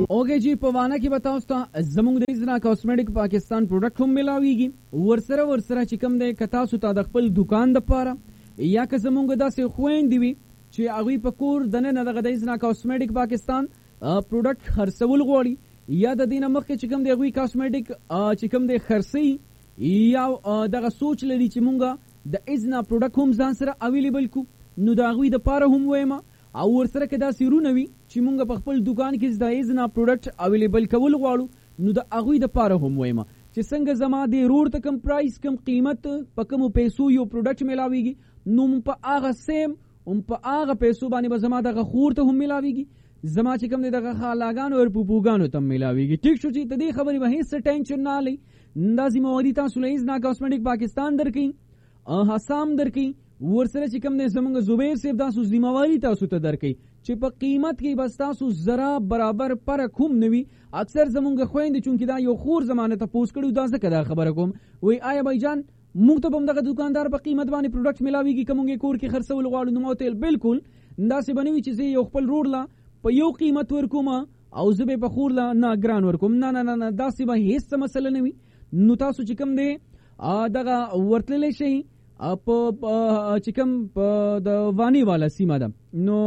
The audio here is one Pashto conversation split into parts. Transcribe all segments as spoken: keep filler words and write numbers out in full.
اوکے جی پوانا کی بتاو ستا زمونږ د ازنا کاسمیټک پاکستان پروډکټ هم ملاویږي ورسره ورسره چې کوم د کتا ستا د خپل دکان د پاره یا که زمونږ داسې خويندې وي چې هغه په کور دنه نه دغه د ازنا کاسمیټک پاکستان پروډکټ خرڅول غواړي یا د دینه مخکې چې کوم د غوي کاسمیټک چې کوم د خرڅي یا دغه سوچ لري چې مونږه د ازنا پروډکټ هم ځان سره اویلیبل کو نو دا غوي د پاره هم وایم او ورسره کې دا سیرونه وي چې مونږ په خپل دکان کې د ازنا پروډکټ اویلیبل کول غواړو نو د هغوی د پاره هم وایم چې څنګه زما د روډ ته کم پرایس کم قیمت په کومو پیسو یو پروډکټ ملاویږي نو په هغه سیم هم په هغه پیسو باندې به زما دغه خور ته هم ملاویږي زما چې کوم دغه خالاګانو او پوپوګانو ته ملاویږي ټیک شو چې د دې خبرې به هیڅ ټینشن نه لې دا ذمہواری تاسو له ازنا کاسمیټک پاکستان درکې حسام درکې ورسره چې کوم نه زمونږ زبیر صاحب تاسو ذمہواری تاسو ته درکې چې په قیمت کې بس تاسو زرا برابر پر کوم نوي اکثر زمونږ خويند چونکی دا یو خور زمانه ته پوس کړو دا څه دا خبره کوم وای آیا بایجان موږ ته هم دغه دکاندار په قیمت باندې پروډکټ ملاويږي کومه کور کې خرڅول غواړو نو موتل بالکل داسې بنوي چې یو خپل روډ لا په یو قیمت ورکوم او زبې په خور لا نه ګران ورکوم نه نه نه داسې به هیڅ مسله نه وي نو تاسو چې کوم دی دغه ورتللی شي اپ چکم د وانی والا سیمه ده نو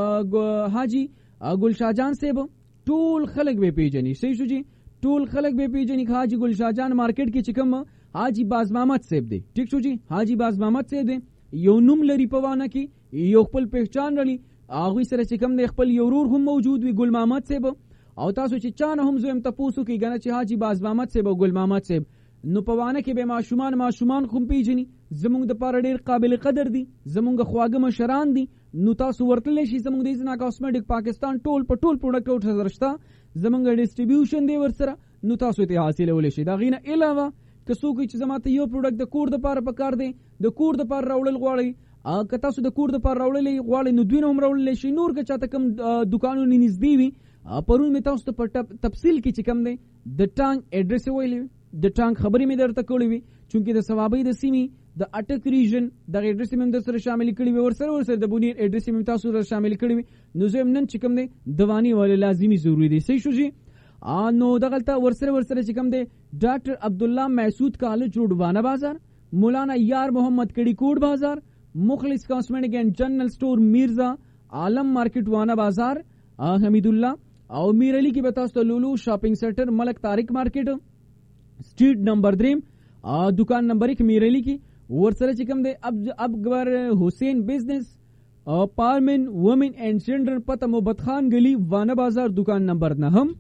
حاجی ګل شاهجان صاحب ټول خلک به پیژني صحیح شو جی ټول خلک به پیژني حاجی ګل شاهجان مارکیټ کې چکم حاجی باز محمد صاحب دی ٹھیک شو جی حاجی باز محمد صاحب دی یو نوم لري په وانه کې یو خپل پہچان لري هغه سره چکم د خپل یو رور هم موجود وي ګل محمد صاحب او تاسو چې چانه هم زم تاسو کې غنه چې حاجی باز محمد صاحب او ګل محمد صاحب نو پوانه کې به ماشومان ماشومان خو پیژني زمونږ د پاره ډیر قابل قدر دي زمونږ خواږه مشران دي نو تاسو ورتللی شي زمونږ د ازنا کاسمیټک پاکستان ټول په ټول پروډکټ او سرشتہ زمونږ ډیسټریبیوشن دی ورسره نو تاسو ته حاصلول شي دا غینه علاوه که څوک چې زماته یو پروډکټ د کور د پاره پکار دی د کور د پاره راوړل غواړي ا که تاسو د کور د پاره راوړل غواړي نو دوی هم راوړل شي نور که چاته کم دکانونو نږدې وي پرون می تاسو ته په تفصیل کې چې کم دی د ټانګ اډرس ویلې د ټانک خبرې مې درته کړې وي چونکې د ثوابي د سیمې د اټک ریجن د اډرس مې د سره شامل کړی وي ورسره ورسره د بونیر اډرس مې تاسو سره شامل کړی وي نو زم نن چې کوم دی دوانی ول لازمي ضروری دی صحیح شو جی ا نو دغلطه ورسره ورسره چې کوم دی ډاکټر عبد الله محسود کالج روډ وانه بازار مولانا یار محمد کڑی کوډ بازار مخلص کاسمیټک اینڈ جنرل سٹور میرزا عالم مارکیٹ وانه بازار حمید الله او میر علی کی بتاست لولو شاپنگ سینٹر ملک طارق مارکیٹ سٹریٹ نمبر دریم دکان نمبر ایک میرلی کی ورسره چې کوم دی اب اکبر حسین بزنس پارمن وومن اینڈ چلڈرن پتہ محبت خان گلی وانه بازار دکان نمبر نهم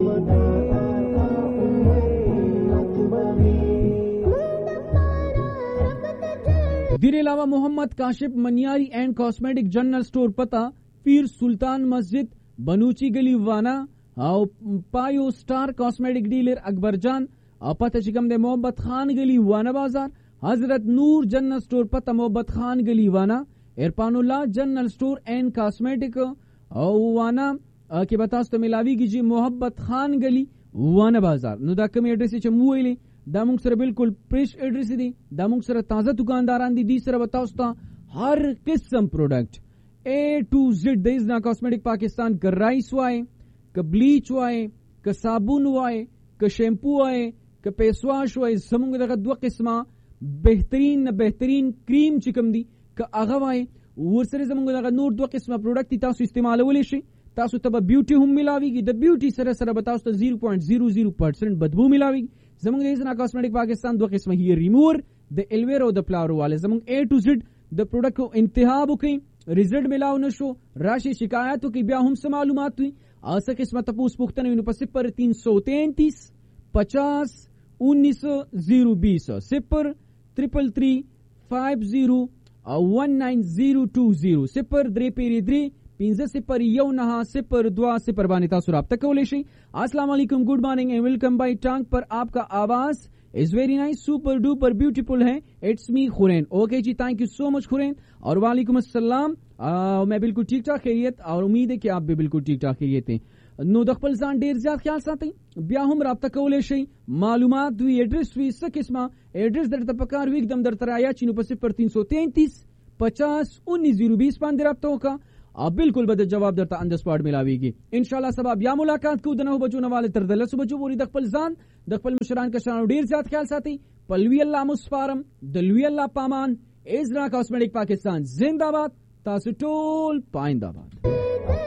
دیر علاوہ محمد کاشف منیاری اینڈ کاسمیٹک جنرل سٹور پتہ پیر سلطان مسجد بنوچی گلی وانا او پایو سٹار کاسمیٹک ڈیلر اکبر جان پتہ چکم دے محبت خان گلی وانا بازار حضرت نور جنرل سٹور پتہ محبت خان گلی وانا ارپان اللہ جنرل سٹور اینڈ کاسمیٹک وانا کے بتاست ملاوی کی جی محبت خان گلی وانا بازار نو دا کمی ایڈریس چ مویلی دا مونږ سره بالکل پریش ایڈریس دی دا مونږ سره تازه دکانداران دي دي سره بتاست ہر قسم پروڈکٹ اے ٹو زیڈ د ازنا کاسمیٹک پاکستان کا رائس وای کا بلیچ وای کا صابون وای کا شیمپو وای که پیسواش وای زمونږ دغه دوه قسمه بهترین بهترین کریم چې کوم دي که هغه وای ورسره زمونږ دغه نور دوه قسمه پروډکټ تاسو استعمالولی شي تاسو ته به بیوټي هم ملاویږي د بیوټي سره سره به تاسو ته زیرو پوینټ زیرو زیرو پرسنټ بدبو ملاویږي زمونږ د ازنا کاسمیټک پاکستان دوه قسمه هیر ریمور د الویرا او د فلاور واله زمونږ اے ټو زیډ د پروډکټ انتخاب وکړئ ریزلټ ملاو نشو راشي شکایت وکړئ بیا هم څه معلومات وي اسه قسمه تاسو پوښتنه وینو په صفر تین سو تینتیس پچاس انیس زیرو بیس صفر تریپل تری فائیو زیرو ون نائن زیرو ٹو زیرو صفر درې پیری درې پنځه صفر یو نه صفر دوا صفر باندې تاسو رابطه کولی شئ. السلام علیکم, good morning and welcome bye टांग पर. आपका आवाज is very nice, super duper beautiful है. इट्स मी खुरैन. ओके जी, थैंक यू सो मच खुरैन. और वालेकुम अस्सलाम. मैं बिल्कुल ठीक ठाक खैरियत और उम्मीद है कि आप भी बिल्कुल ठीक ठाक खैरियत हैं. नो د خپل ځان ډیر زیات خیال ساتئ. بیا هم رابطه کولای شئ. معلومات وی ایڈریس وی څه قسمه ایڈریس درته پکار وی एकदम درته رایا چې نو په صفر تین سو تینتیس پچاس انیس زیرو بیس باندې رابطه وکړه بالکل به جواب درته اند سپاټ ملاويږي. ان شاء الله سبا بیا ملاقات کوو د نهو بجو نه والے تر د لسو بجو پورې. د خپل ځان د خپل مشران کشرانو ډیر زیات خیال ساتي. پلوی الله مسپارم د لوی الله پامان. ازرا کاسمیټک پاکستان زنده‌باد. تاسو ټول پاینده باد.